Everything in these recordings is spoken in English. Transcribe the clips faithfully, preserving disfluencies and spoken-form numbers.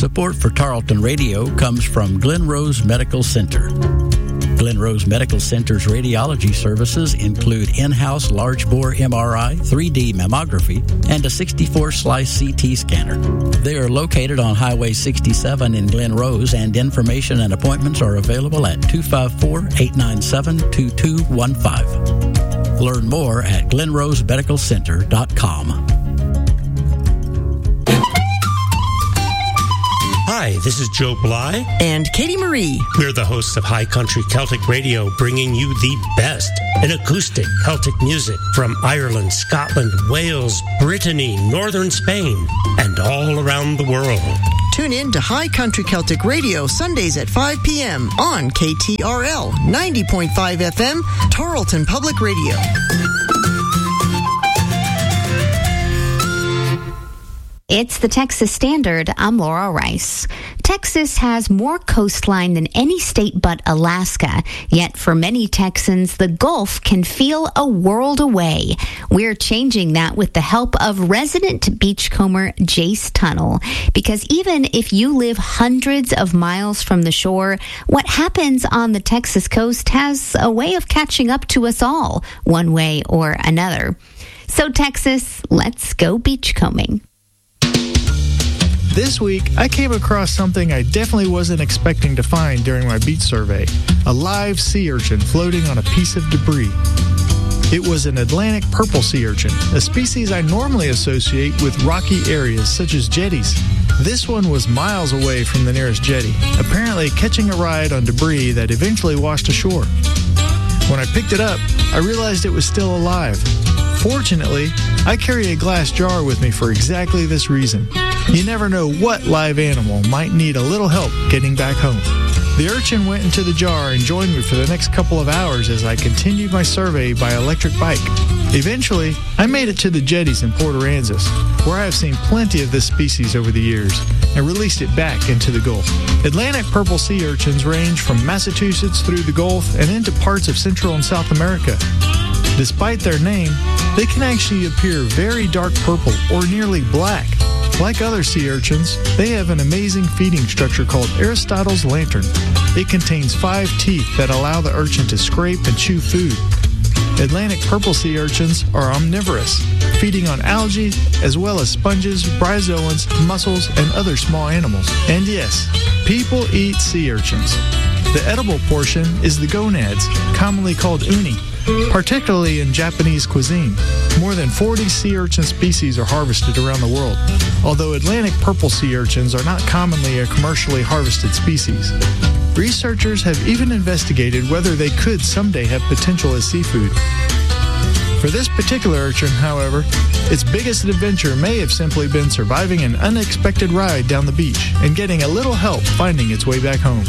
Support for Tarleton Radio comes from Glen Rose Medical Center. Glen Rose Medical Center's radiology services include in-house large-bore M R I, three D mammography, and a sixty-four slice C T scanner. They are located on Highway sixty-seven in Glen Rose, and information and appointments are available at two five four, eight nine seven, two two one five. Learn more at glen rose medical center dot com. Hi, this is Joe Bly. And Katie Marie. We're the hosts of High Country Celtic Radio, bringing you the best in acoustic Celtic music from Ireland, Scotland, Wales, Brittany, northern Spain, and all around the world. Tune in to High Country Celtic Radio Sundays at five p.m. on K T R L ninety point five F M, Tarleton Public Radio. It's the Texas Standard. I'm Laura Rice. Texas has more coastline than any state but Alaska. Yet for many Texans, the Gulf can feel a world away. We're changing that with the help of resident beachcomber Jace Tunnel. Because even if you live hundreds of miles from the shore, what happens on the Texas coast has a way of catching up to us all, one way or another. So Texas, let's go beachcombing. This week, I came across something I definitely wasn't expecting to find during my beach survey. A live sea urchin floating on a piece of debris. It was an Atlantic purple sea urchin, a species I normally associate with rocky areas such as jetties. This one was miles away from the nearest jetty, apparently catching a ride on debris that eventually washed ashore. When I picked it up, I realized it was still alive. Fortunately, I carry a glass jar with me for exactly this reason. You never know what live animal might need a little help getting back home. The urchin went into the jar and joined me for the next couple of hours as I continued my survey by electric bike. Eventually, I made it to the jetties in Port Aransas, where I have seen plenty of this species over the years, and released it back into the Gulf. Atlantic purple sea urchins range from Massachusetts through the Gulf and into parts of Central and South America. Despite their name, they can actually appear very dark purple or nearly black. Like other sea urchins, they have an amazing feeding structure called Aristotle's lantern. It contains five teeth that allow the urchin to scrape and chew food. Atlantic purple sea urchins are omnivorous, feeding on algae as well as sponges, bryozoans, mussels, and other small animals. And yes, people eat sea urchins. The edible portion is the gonads, commonly called uni, particularly in Japanese cuisine. More than forty sea urchin species are harvested around the world, although Atlantic purple sea urchins are not commonly a commercially harvested species. Researchers have even investigated whether they could someday have potential as seafood. For this particular urchin, however, its biggest adventure may have simply been surviving an unexpected ride down the beach and getting a little help finding its way back home.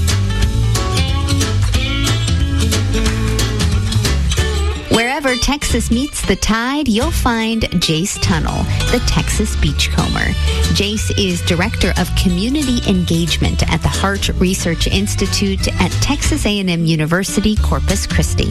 Wherever Texas meets the tide, you'll find Jace Tunnel, the Texas Beachcomber. Jace is Director of Community Engagement at the Hart Research Institute at Texas A and M University, Corpus Christi.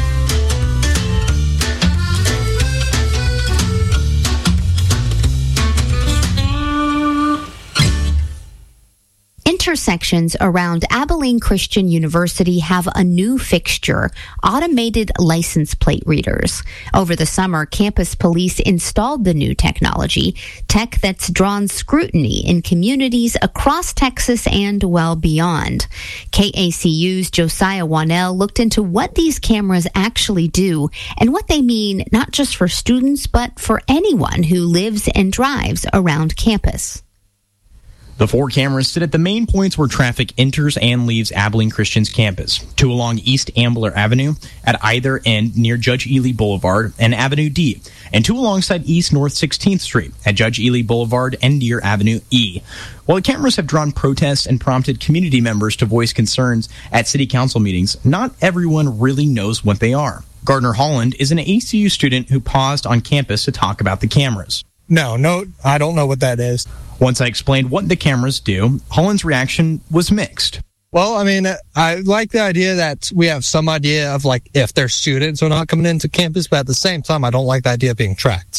Intersections around Abilene Christian University have a new fixture, automated license plate readers. Over the summer, campus police installed the new technology, tech that's drawn scrutiny in communities across Texas and well beyond. K A C U's Josiah Wanell looked into what these cameras actually do and what they mean not just for students, but for anyone who lives and drives around campus. The four cameras sit at the main points where traffic enters and leaves Abilene Christian's campus, two along East Ambler Avenue at either end near Judge Ely Boulevard and Avenue D, and two alongside East North sixteenth Street at Judge Ely Boulevard and near Avenue E. While the cameras have drawn protests and prompted community members to voice concerns at city council meetings, not everyone really knows what they are. Gardner Holland is an A C U student who paused on campus to talk about the cameras. No, no, I don't know what that is. Once I explained what the cameras do, Holland's reaction was mixed. Well, I mean, I like the idea that we have some idea of, like, if their students are not coming into campus, but at the same time, I don't like the idea of being tracked.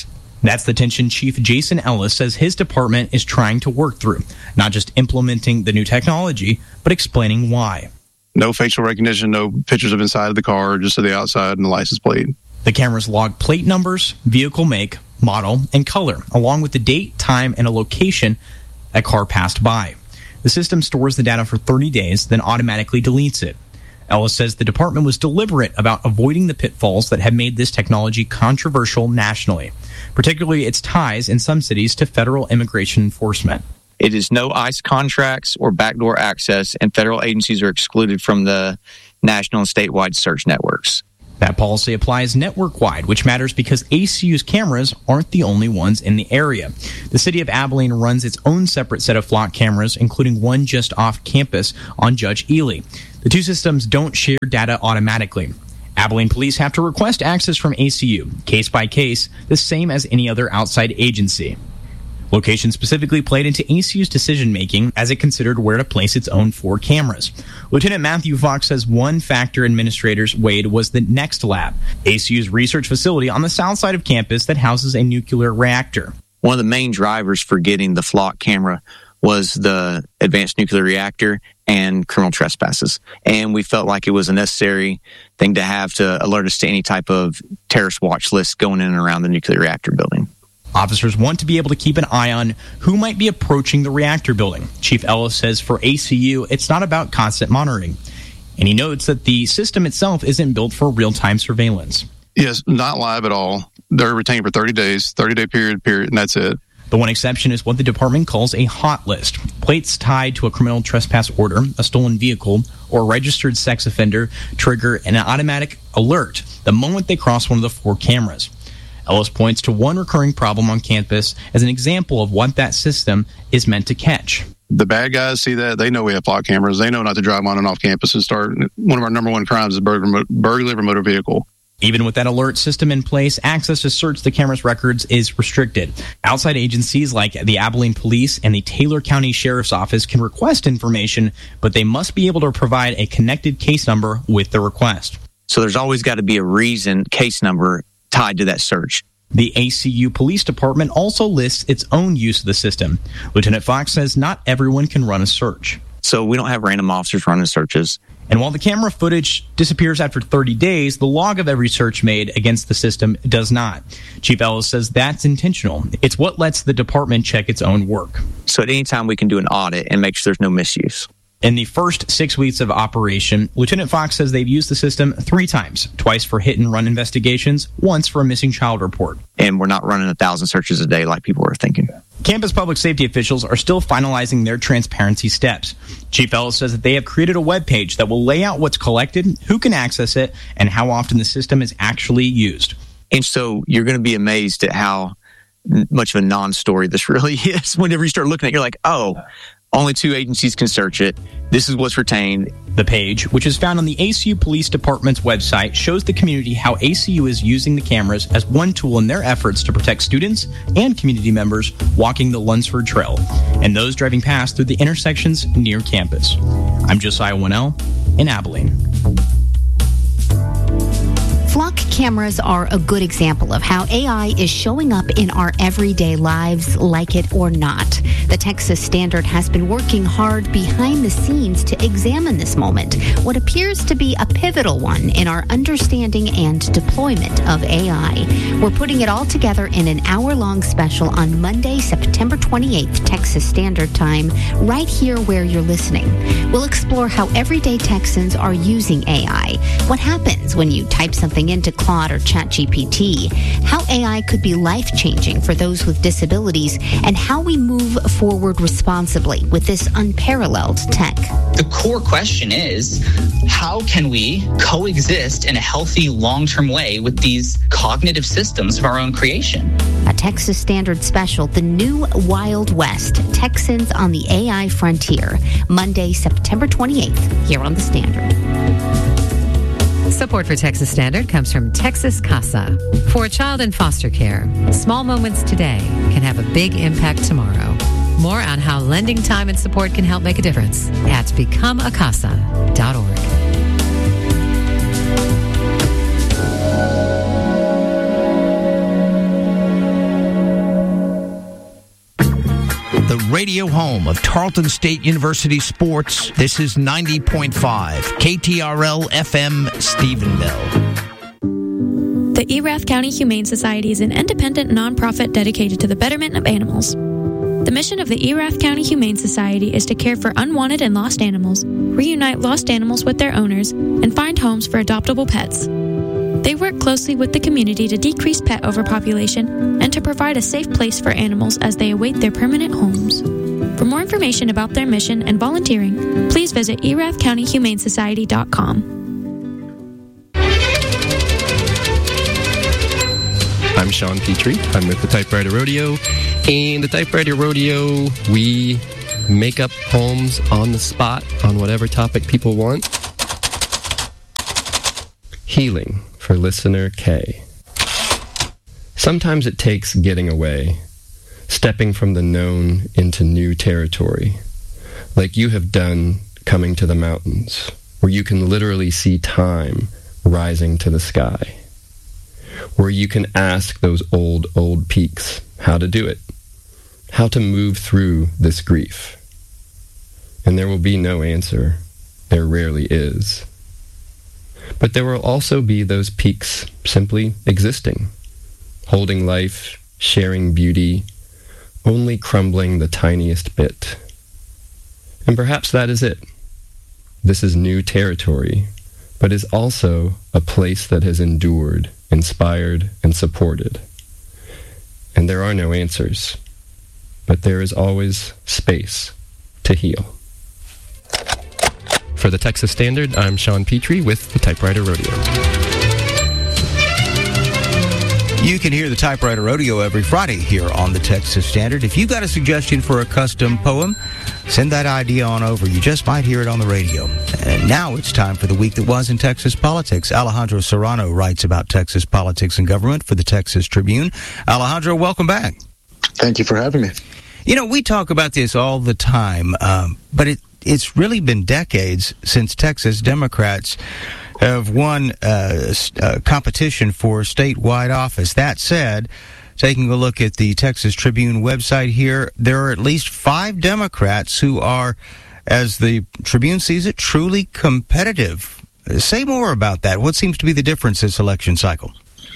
That's the tension Chief Jason Ellis says his department is trying to work through, not just implementing the new technology, but explaining why. No facial recognition, no pictures of inside of the car, just of the outside and the license plate. The cameras log plate numbers, vehicle make, model, and color, along with the date, time, and a location a car passed by. The system stores the data for thirty days, then automatically deletes it. Ellis says the department was deliberate about avoiding the pitfalls that have made this technology controversial nationally, particularly its ties in some cities to federal immigration enforcement. It is no ICE contracts or backdoor access, and federal agencies are excluded from the national and statewide search networks. That policy applies network-wide, which matters because A C U's cameras aren't the only ones in the area. The city of Abilene runs its own separate set of flock cameras, including one just off campus on Judge Ely. The two systems don't share data automatically. Abilene police have to request access from A C U, case by case, the same as any other outside agency. Location specifically played into A C U's decision-making as it considered where to place its own four cameras. Lieutenant Matthew Fox says one factor administrators weighed was the Next Lab, A C U's research facility on the south side of campus that houses a nuclear reactor. One of the main drivers for getting the flock camera was the advanced nuclear reactor and criminal trespasses. And we felt like it was a necessary thing to have to alert us to any type of terrorist watch list going in and around the nuclear reactor building. Officers want to be able to keep an eye on who might be approaching the reactor building. Chief Ellis says for A C U, it's not about constant monitoring. And he notes that the system itself isn't built for real-time surveillance. Yes, not live at all. They're retained for thirty days, thirty-day period, period, and that's it. The one exception is what the department calls a hot list. Plates tied to a criminal trespass order, a stolen vehicle, or a registered sex offender trigger an automatic alert the moment they cross one of the four cameras. Ellis points to one recurring problem on campus as an example of what that system is meant to catch. The bad guys see that. They know we have flock cameras. They know not to drive on and off campus and start. One of our number one crimes is burglary, burglary of a motor vehicle. Even with that alert system in place, access to search the camera's records is restricted. Outside agencies like the Abilene Police and the Taylor County Sheriff's Office can request information, but they must be able to provide a connected case number with the request. So there's always got to be a reason, case number, tied to that search. The A C U Police Department also lists its own use of the system. Lieutenant Fox says not everyone can run a search. So we don't have random officers running searches. And while the camera footage disappears after thirty days, the log of every search made against the system does not. Chief Ellis says that's intentional. It's what lets the department check its own work. So at any time we can do an audit and make sure there's no misuse. In the first six weeks of operation, Lieutenant Fox says they've used the system three times, twice for hit-and-run investigations, once for a missing child report. And we're not running a thousand searches a day like people are thinking. Campus public safety officials are still finalizing their transparency steps. Chief Ellis says that they have created a web page that will lay out what's collected, who can access it, and how often the system is actually used. And so you're going to be amazed at how much of a non-story this really is. Whenever you start looking at it, you're like, oh, only two agencies can search it. This is what's retained. The page, which is found on the A C U Police Department's website, shows the community how A C U is using the cameras as one tool in their efforts to protect students and community members walking the Lunsford Trail and those driving past through the intersections near campus. I'm Josiah Winnell in Abilene. Flock cameras are a good example of how A I is showing up in our everyday lives, like it or not. The Texas Standard has been working hard behind the scenes to examine this moment, what appears to be a pivotal one in our understanding and deployment of A I. We're putting it all together in an hour-long special on Monday, September twenty-eighth, Texas Standard Time, right here where you're listening. We'll explore how everyday Texans are using A I, what happens when you type something into Claude or ChatGPT, how A I could be life-changing for those with disabilities, and how we move forward responsibly with this unparalleled tech. The core question is, how can we coexist in a healthy, long-term way with these cognitive systems of our own creation? A Texas Standard special, The New Wild West, Texans on the A I Frontier, Monday, September twenty-eighth, here on The Standard. Support for Texas Standard comes from Texas CASA. For a child in foster care, small moments today can have a big impact tomorrow. More on how lending time and support can help make a difference at become a casa dot org. the radio home of Tarleton State University sports. This is ninety point five K T R L F M Stephenville. The Erath County Humane Society is an independent nonprofit dedicated to the betterment of animals. The mission of the Erath County Humane Society is to care for unwanted and lost animals, reunite lost animals with their owners, and find homes for adoptable pets. They work closely with the community to decrease pet overpopulation and to provide a safe place for animals as they await their permanent homes. For more information about their mission and volunteering, please visit erath county humane society dot com. I'm Sean Petrie. I'm with the Typewriter Rodeo. In the Typewriter Rodeo, we make up poems on the spot on whatever topic people want. Healing for listener K. Sometimes it takes getting away, stepping from the known into new territory, like you have done coming to the mountains, where you can literally see time rising to the sky, where you can ask those old, old peaks how to do it, how to move through this grief. And there will be no answer. There rarely is. But there will also be those peaks simply existing, holding life, sharing beauty, only crumbling the tiniest bit. And perhaps that is it. This is new territory, but is also a place that has endured, inspired, and supported. And there are no answers, but there is always space to heal. For the Texas Standard, I'm Sean Petrie with the Typewriter Rodeo. You can hear the Typewriter Rodeo every Friday here on the Texas Standard. If you've got a suggestion for a custom poem, send that idea on over. You just might hear it on the radio. And now it's time for the week that was in Texas politics. Alejandro Serrano writes about Texas politics and government for the Texas Tribune. Alejandro, welcome back. Thank you for having me. You know, we talk about this all the time, um, but it, it's really been decades since Texas Democrats have won uh, a competition for statewide office. That said, taking a look at the Texas Tribune website here, there are at least five Democrats who are, as the Tribune sees it, truly competitive. Say more about that. What seems to be the difference this election cycle?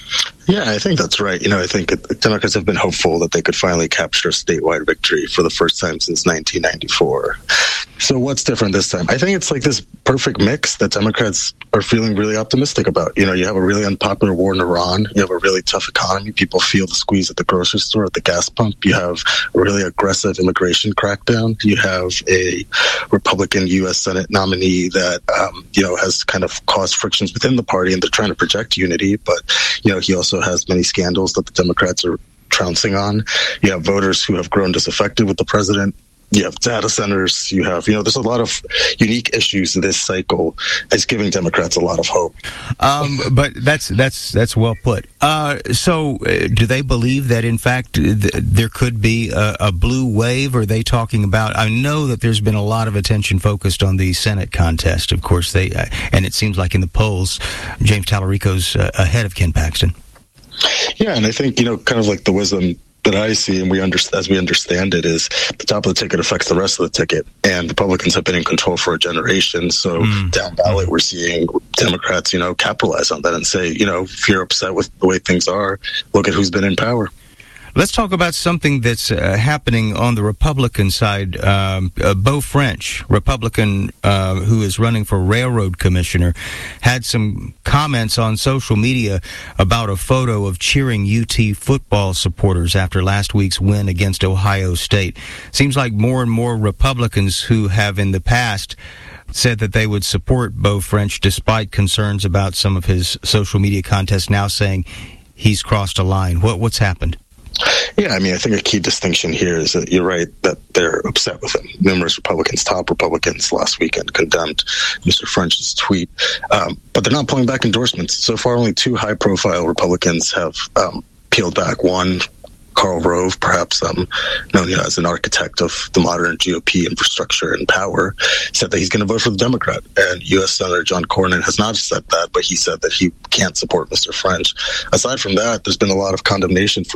Yeah, I think that's right. You know, I think Democrats have been hopeful that they could finally capture a statewide victory for the first time since nineteen ninety-four. So what's different this time? I think it's like this perfect mix that Democrats are feeling really optimistic about. You know, you have a really unpopular war in Iran. You have a really tough economy. People feel the squeeze at the grocery store, at the gas pump. You have a really aggressive immigration crackdown. You have a Republican U S Senate nominee that, um, you know, has kind of caused frictions within the party, and they're trying to project unity. But, you know, he also has many scandals that the Democrats are trouncing on. You have voters who have grown disaffected with the president. You have data centers. You have, you know, there's a lot of unique issues this cycle. It's giving Democrats a lot of hope. Um, but that's that's that's well put. Uh, so, uh, do they believe that in fact th- there could be a, a blue wave? Or are they talking about? I know that there's been a lot of attention focused on the Senate contest. Of course, they uh, and it seems like in the polls, James Tallarico's uh, ahead of Ken Paxton. Yeah, and I think, you know, kind of like the wisdom that I see, and we under, as we understand it, is the top of the ticket affects the rest of the ticket. And Republicans have been in control for a generation. So mm. down ballot, we're seeing Democrats, you know, capitalize on that and say, you know, if you're upset with the way things are, look at who's been in power. Let's talk about something that's uh, happening on the Republican side. Um, uh, Beau French, Republican uh, who is running for railroad commissioner, had some comments on social media about a photo of cheering U T football supporters after last week's win against Ohio State. Seems like more and more Republicans who have in the past said that they would support Beau French despite concerns about some of his social media contests now saying he's crossed a line. What, what's happened? Yeah, I mean, I think a key distinction here is that you're right that they're upset with him. Numerous Republicans, top Republicans last weekend condemned Mister French's tweet, um, but they're not pulling back endorsements. So far, only two high-profile Republicans have um, peeled back. One, Karl Rove, perhaps um, known as an architect of the modern G O P infrastructure and power, said that he's going to vote for the Democrat. And U S Senator John Cornyn has not said that, but he said that he can't support Mister French. Aside from that, there's been a lot of condemnation for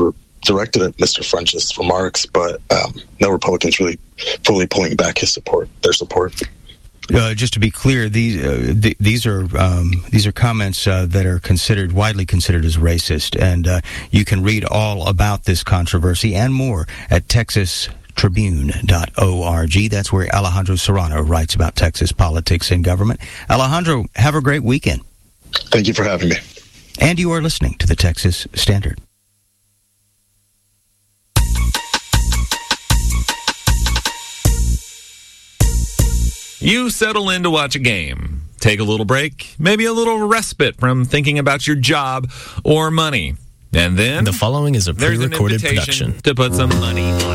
directed at Mister French's remarks, but um, no Republicans really fully pulling back his support, their support. Uh, just to be clear, these uh, th- these are um, these are comments uh, that are considered widely considered as racist, and uh, you can read all about this controversy and more at Texas Tribune dot org. That's where Alejandro Serrano writes about Texas politics and government. Alejandro, have a great weekend. Thank you for having me. And you are listening to the Texas Standard. You settle in to watch a game, take a little break, maybe a little respite from thinking about your job or money. And then the following is a pre-recorded production to put some money on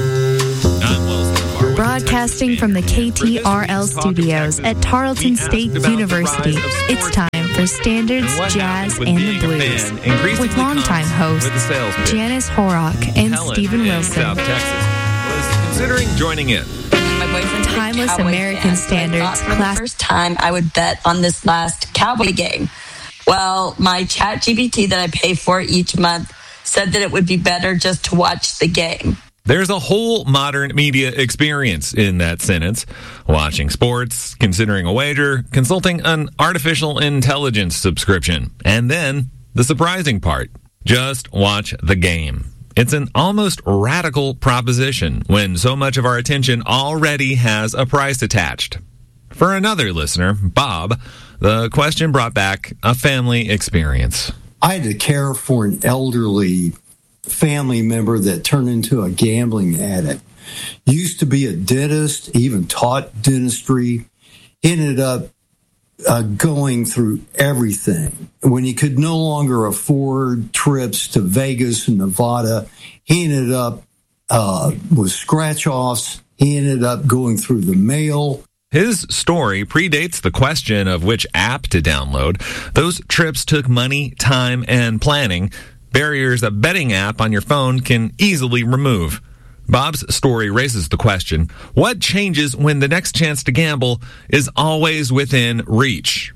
it. I'm Wells. Broadcasting from the K T R L studios at Tarleton State University, it's time for Standards, Jazz, and the Blues with longtime hosts Janice Horrock and Stephen Wilson. South Texas was considering joining in. My boyfriend Timeless American Standards class. First time I would bet on this last Cowboy game. Well, my Chat G P T that I pay for each month said that it would be better just to watch the game. There's a whole modern media experience in that sentence. Watching sports, considering a wager, consulting an artificial intelligence subscription. And then, the surprising part, just watch the game. It's an almost radical proposition when so much of our attention already has a price attached. For another listener, Bob, the question brought back a family experience. I had to care for an elderly family member that turned into a gambling addict. Used to be a dentist, even taught dentistry, ended up uh, going through everything. When he could no longer afford trips to Vegas and Nevada, he ended up uh, with scratch-offs. He ended up going through the mail. His story predates the question of which app to download. Those trips took money, time, and planning, barriers a betting app on your phone can easily remove. Bob's story raises the question, what changes when the next chance to gamble is always within reach?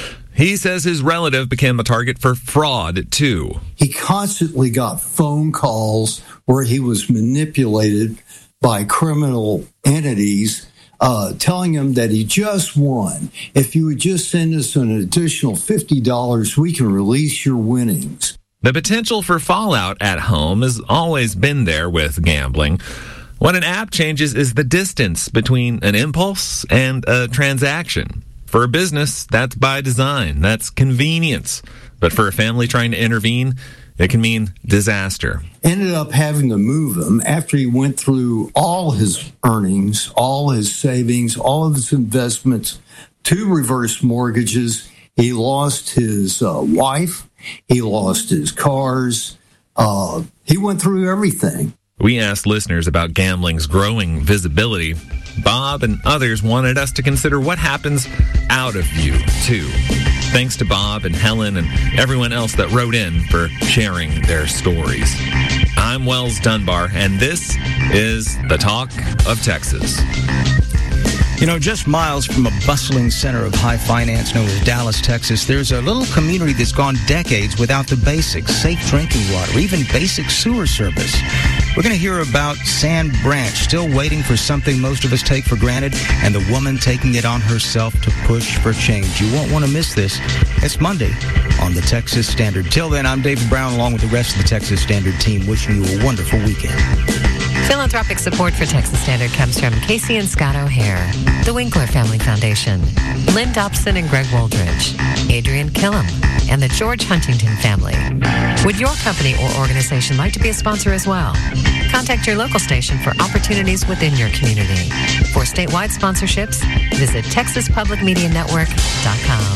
He says his relative became a target for fraud, too. He constantly got phone calls where he was manipulated by criminal entities uh, telling him that he just won. If you would just send us an additional fifty dollars, we can release your winnings. The potential for fallout at home has always been there with gambling. What an app changes is the distance between an impulse and a transaction. For a business, that's by design. That's convenience. But for a family trying to intervene, it can mean disaster. Ended up having to move him after he went through all his earnings, all his savings, all of his investments, two reverse mortgages. He lost his uh, wife. He lost his cars. Uh, he went through everything. We asked listeners about gambling's growing visibility. Bob and others wanted us to consider what happens out of view, too. Thanks to Bob and Helen and everyone else that wrote in for sharing their stories. I'm Wells Dunbar, and this is The Talk of Texas. You know, just miles from a bustling center of high finance known as Dallas, Texas, there's a little community that's gone decades without the basics, safe drinking water, even basic sewer service. We're going to hear about Sand Branch, still waiting for something most of us take for granted, and the woman taking it on herself to push for change. You won't want to miss this. It's Monday on the Texas Standard. Till then, I'm David Brown, along with the rest of the Texas Standard team, wishing you a wonderful weekend. Philanthropic support for Texas Standard comes from Casey and Scott O'Hare, the Winkler Family Foundation, Lynn Dobson and Greg Woldridge, Adrian Killam, and the George Huntington family. Would your company or organization like to be a sponsor as well? Contact your local station for opportunities within your community. For statewide sponsorships, visit texas public media network dot com.